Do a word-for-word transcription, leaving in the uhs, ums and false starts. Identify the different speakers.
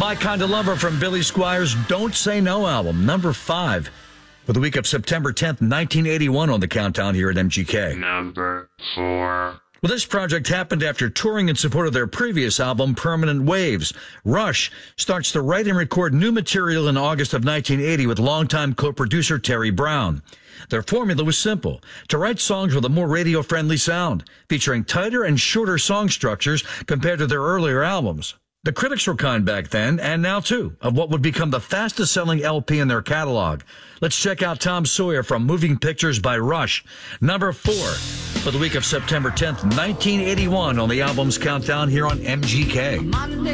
Speaker 1: My Kind of Lover from Billy Squires' Don't Say No album, number five, for the week of September tenth, nineteen eighty-one on the countdown here at M G K.
Speaker 2: Number four.
Speaker 1: Well, this project happened after touring in support of their previous album, Permanent Waves. Rush starts to write and record new material in August of nineteen eighty with longtime co-producer Terry Brown. Their formula was simple: to write songs with a more radio-friendly sound, featuring tighter and shorter song structures compared to their earlier albums. The critics were kind back then, and now too, of what would become the fastest-selling L P in their catalog. Let's check out Tom Sawyer from Moving Pictures by Rush, number four, for the week of September tenth, nineteen eighty-one on the album's countdown here on M G K.
Speaker 3: Monday.